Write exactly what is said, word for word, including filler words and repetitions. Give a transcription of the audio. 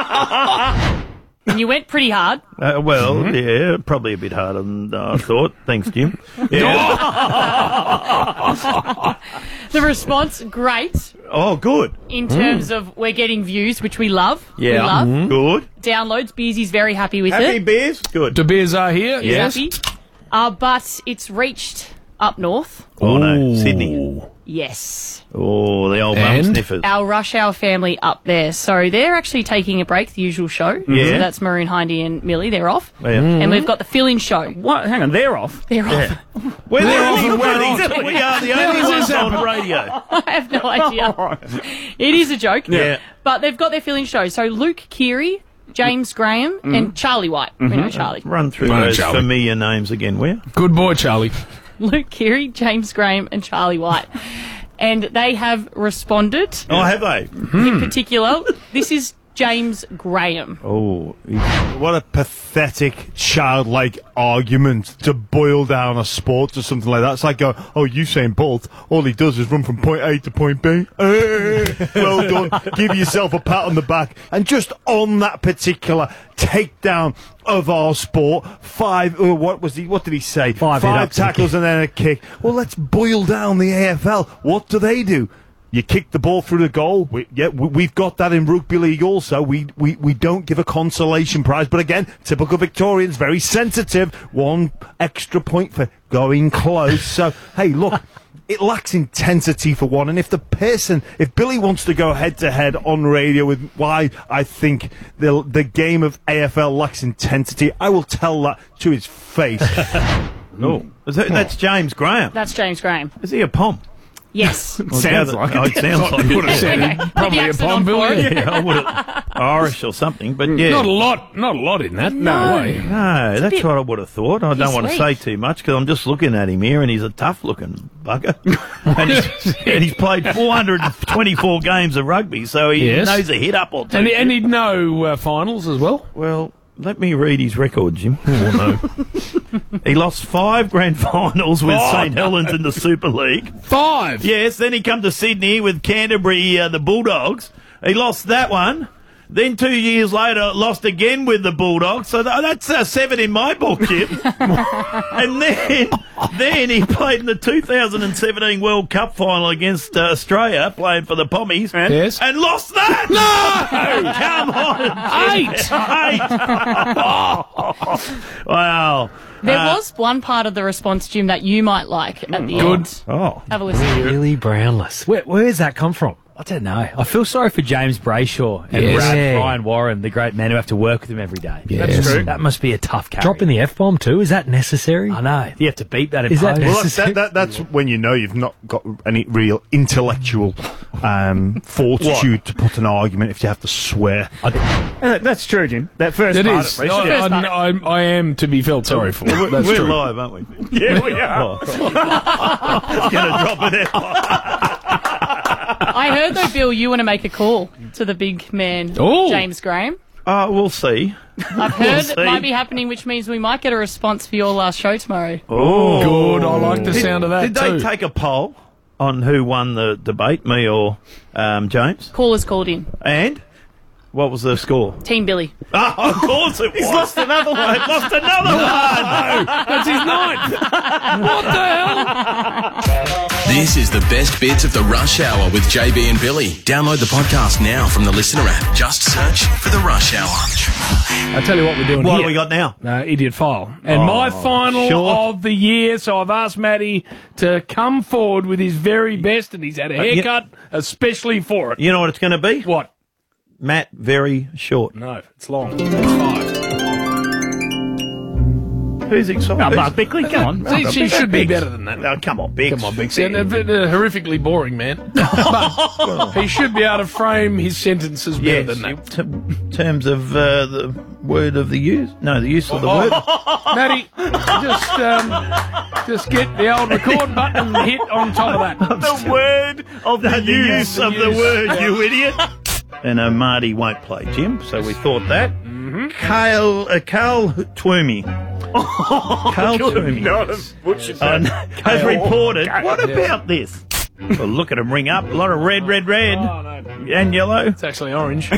And you went pretty hard. Uh, well, mm-hmm. yeah, probably a bit harder than uh, I thought. Thanks, Jim. Yeah. The response, great. Oh, good. In terms mm. of we're getting views, which we love. Yeah. We love. Mm-hmm. Good. Downloads. Beersy's very happy with happy it. Happy Beers? Good. The beers are here. He's yes. happy. Uh, but it's reached up north. Oh, no. Sydney. Yes. Oh, the old bum sniffers. Our Rush Hour family up there. So they're actually taking a break, the usual show. Yeah. So that's Maroon, Hindy and Millie. They're off. Yeah. Mm-hmm. And we've got the fill-in show. What? Hang on, they're off? They're yeah. off. We're they're off. We're We're off. off. We are the only ones on radio. I have no idea. It is a joke. Yeah. But they've got their fill-in show. So Luke Keary, James Graham, mm-hmm. and Charlie White. Mm-hmm. We know Charlie. Run through Run those Charlie. familiar names again, will you? Good boy, Charlie. Luke Keary, James Graham, and Charlie White. And they have responded. Oh, have they? In particular, this is James Graham. Oh, what a pathetic, childlike argument to boil down a sport to something like that. It's like, going, oh, Usain Bolt, all he does is run from point A to point B. Hey, well done. Give yourself a pat on the back. And just on that particular takedown of our sport, five, uh, what was he, what did he say? Five, five tackles and then a kick. Well, let's boil down the A F L. What do they do? You kick the ball through the goal. We, yeah, we, we've got that in rugby league also. We, we we don't give a consolation prize. But again, typical Victorians, very sensitive. One extra point for going close. So, hey, look, it lacks intensity for one. And if the person, if Billy wants to go head-to-head on radio with why I think the, the game of A F L lacks intensity, I will tell that to his face. No, that, that's James Graham. That's James Graham. Is he a pom? Yes. Well, sounds like it. Oh, it sounds like would have said it. Probably a pom, Billy. Yeah, I would have Irish or something, but yeah, not a lot, not a lot in that. No, no way. No, that's what I would have thought. I don't want to say too much because I'm just looking at him here, and he's a tough-looking bugger, and, he's, and he's played four hundred twenty-four games of rugby, so he yes. knows a hit up or two. And, and he'd know uh, finals as well. Well. Let me read his record, Jim. Oh, no. He lost five grand finals with oh, Saint no. Helens in the Super League. Five? Yes, then he come to Sydney with Canterbury, uh, the Bulldogs. He lost that one. Then two years later, lost again with the Bulldogs. So th- that's uh, seven in my book, Jim. And then then he played in the two thousand seventeen World Cup final against uh, Australia, playing for the Pommies. Yes. And lost that! No! Come on! Eight! Eight! Wow. There uh, was one part of the response, Jim, that you might like at the good. end. Oh. Have a listen. Really Brownless. Where, where's that come from? I don't know. I feel sorry for James Brayshaw and Yes. Brad, Yeah. Brian Warren, the great men who have to work with him every day. Yes. That's true. That must be a tough carry. Dropping the F-bomb too, is that necessary? I know. You have to beep that in Is that post. Well, necessary? that, that, that's when you know you've not got any real intellectual um, fortitude to put an argument if you have to swear. I, that's true, Jim. That first It part. is. At least. I, First I, part. I, I am to be felt sorry for. We're, That's we're true. live, aren't we? Yeah, we are. It's going to drop it out. I heard, though, Bill, you want to make a call to the big man, Ooh. James Graham. Uh, we'll see. I've heard see. it might be happening, which means we might get a response for your last show tomorrow. Oh, Good. I like the Did- sound of that Did too. they take a poll on who won the debate, me or um, James? Callers called in. And what was the score? Team Billy. Oh, of course it was. He's lost another one. He's lost another one. That's his ninth. What the hell? This is the best bits of the Rush Hour with J B and Billy. Download the podcast now from the Listener app. Just search for the Rush Hour. I tell you what we're doing What here. have we got now? Uh, Idiot File. And Oh, my final sure. of the year, so I've asked Matty to come forward with his very best, and he's had a Uh, you- haircut especially for it. You know what it's going to be? What? Matt, very short. No, it's long. Five. Who's excited? No, Who's- Mark Bickley, come on. See, she should be better than that. No, come on, Bix. Come on, Big Sam. A, a horrifically boring man. But he should be able to frame his sentences better Yes, than that. in t- terms of uh, the word of the use. No, the use of the word. Matty, just um, just get the old record button and hit on top of that. The word of the, the use, use, of the the use. word, you idiot. And uh, Marty won't play, Jim, so we thought that. Mm-hmm. Kale, uh, Carl Twomey. Carl Twomey. Uh, has reported. What about this? Well, look at him ring up. A lot of red, red, red. Oh, no. And yellow. It's actually orange.